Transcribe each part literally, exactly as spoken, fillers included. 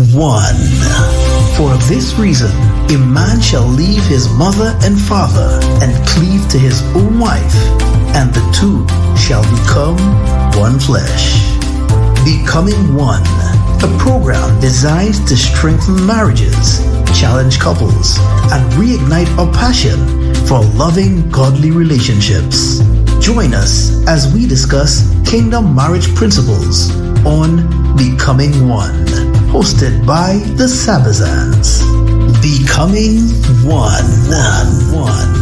one. For this reason, a man shall leave his mother and father and cleave to his own wife, and the two shall become one flesh. Becoming One, a program designed to strengthen marriages, challenge couples, and reignite our passion for loving, godly relationships. Join us as we discuss kingdom marriage principles on Becoming One, hosted by the Sabazans. Becoming One. One. One.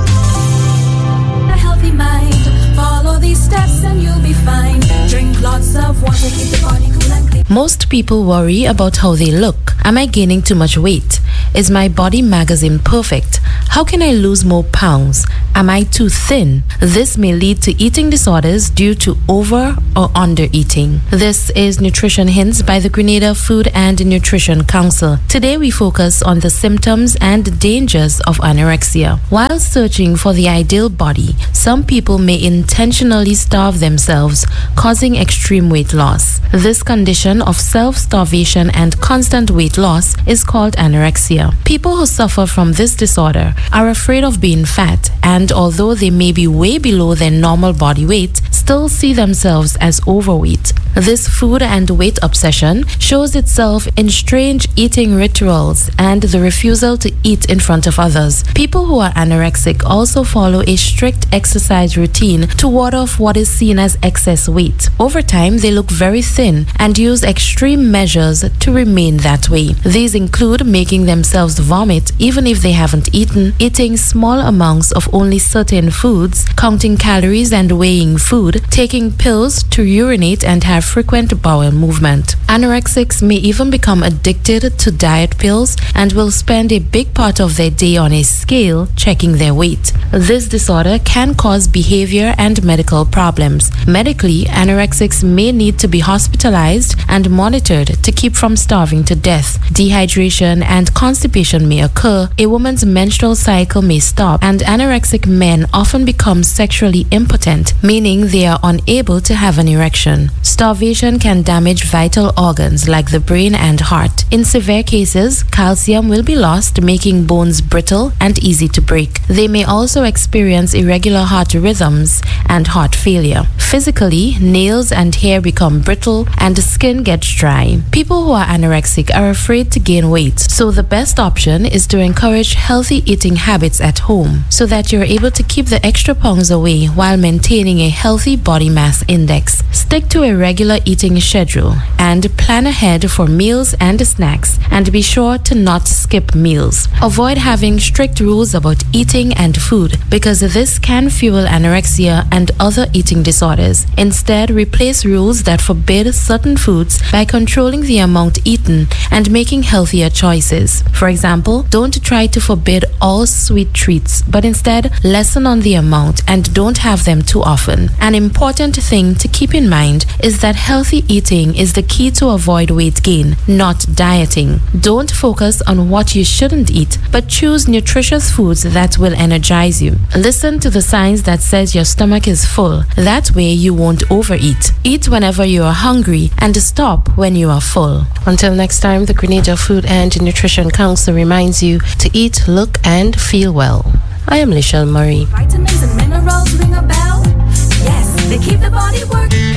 A healthy mind. Follow these steps and you'll be fine. Drink lots of water, keep the body cool and clean. Most people worry about how they look. Am I gaining too much weight? Is my body magazine perfect? How can I lose more pounds? Am I too thin? This may lead to eating disorders due to over or under eating. This is Nutrition Hints by the Grenada Food and Nutrition Council. Today we focus on the symptoms and dangers of anorexia. While searching for the ideal body, some people may intentionally starve themselves, causing extreme weight loss. This condition of self-starvation and constant weight loss is called anorexia. People who suffer from this disorder are afraid of being fat, and although they may be way below their normal body weight, still see themselves as overweight. This food and weight obsession shows itself in strange eating rituals and the refusal to eat in front of others. People who are anorexic also follow a strict exercise routine to ward off what is seen as excess weight. Over time, they look very thin and use extreme measures to remain that way. These include making themselves vomit even if they haven't eaten, eating small amounts of only certain foods, counting calories and weighing food, taking pills to urinate and have frequent bowel movement. Anorexics may even become addicted to diet pills and will spend a big part of their day on a scale checking their weight. This disorder can cause behavior and medical problems. Medically, anorexics may need to be hospitalized and monitored to keep from starving to death. Dehydration and constipation may occur, a woman's menstrual cycle may stop, and anorexic men often become sexually impotent, meaning they are unable to have an erection. Starvation can damage vital organs like the brain and heart. In severe cases, calcium will be lost, making bones brittle and easy to break. They may also experience irregular heart rhythms and heart failure. Physically, nails and hair become brittle and the skin gets dry. People who are anorexic are afraid to gain weight, so the best option is to encourage healthy eating habits at home so that you're able to keep the extra pounds away while maintaining a healthy body mass index. Stick to a regular eating schedule and plan ahead for meals and snacks, and be sure to not skip meals. Avoid having strict rules about eating and food because this can fuel anorexia and other eating disorders. Instead, replace rules that forbid certain foods by controlling the amount eaten and making healthier choices. For example, don't try to forbid all sweet treats, but instead lessen on the amount and don't have them too often. An important thing to keep in mind is that healthy eating is the key to avoid weight gain, not dieting. Don't focus on what you shouldn't eat, but choose nutritious foods that will energize you. Listen to the signs that says your stomach is full. That way you won't overeat. Eat whenever you are hungry and stop when you are full. Until next time, the Grenada Food and Nutrition Council reminds you to eat, look, and feel well. I am Lichelle Murray. Vitamins and minerals ring a bell. Yes, they keep the body working.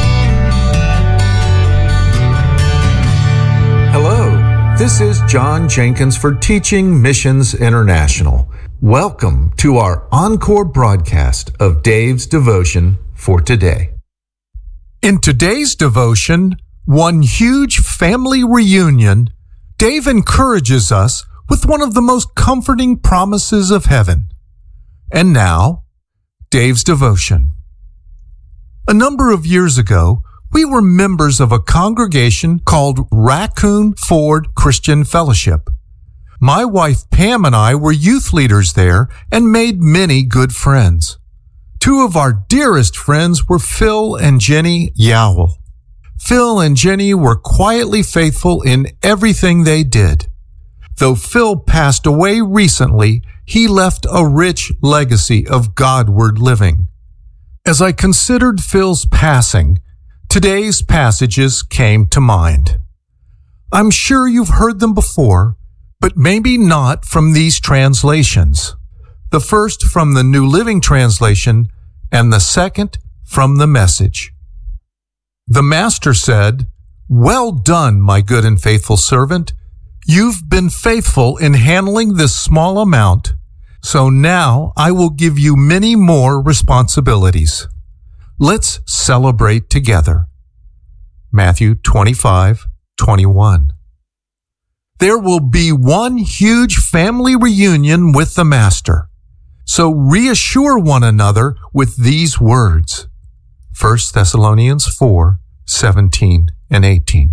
Hello, this is John Jenkins for Teaching Missions International. Welcome to our encore broadcast of Dave's Devotion for today. In today's devotion, one huge family reunion, Dave encourages us with one of the most comforting promises of heaven. And now, Dave's devotion. A number of years ago, we were members of a congregation called Raccoon Ford Christian Fellowship. My wife Pam and I were youth leaders there and made many good friends. Two of our dearest friends were Phil and Jenny Yowell. Phil and Jenny were quietly faithful in everything they did. Though Phil passed away recently, he left a rich legacy of Godward living. As I considered Phil's passing, today's passages came to mind. I'm sure you've heard them before, but maybe not from these translations. The first from the New Living Translation and the second from the Message. The Master said, "Well done, my good and faithful servant. You've been faithful in handling this small amount, so now I will give you many more responsibilities. Let's celebrate together." Matthew twenty-five twenty-one. There will be one huge family reunion with the Master, so reassure one another with these words. First Thessalonians four seventeen and eighteen.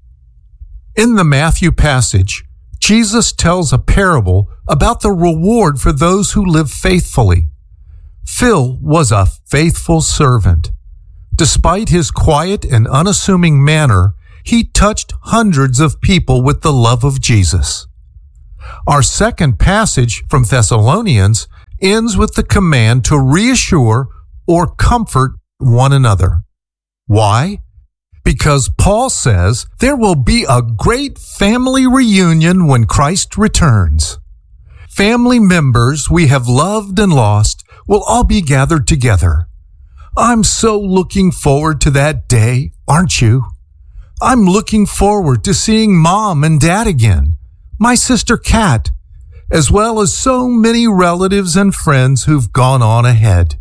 In the Matthew passage, Jesus tells a parable about the reward for those who live faithfully. Phil was a faithful servant. Despite his quiet and unassuming manner, he touched hundreds of people with the love of Jesus. Our second passage from Thessalonians ends with the command to reassure or comfort one another. Why? Because Paul says there will be a great family reunion when Christ returns. Family members we have loved and lost will all be gathered together. I'm so looking forward to that day, aren't you? I'm looking forward to seeing Mom and Dad again, my sister Kat, as well as so many relatives and friends who've gone on ahead.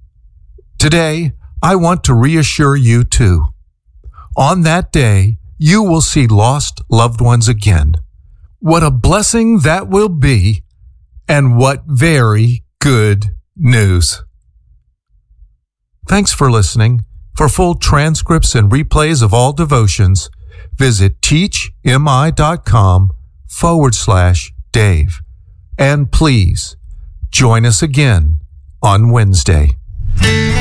Today, I want to reassure you too. On that day, you will see lost loved ones again. What a blessing that will be, and what very good news. Thanks for listening. For full transcripts and replays of all devotions, visit teachmi.com forward slash Dave. And please join us again on Wednesday.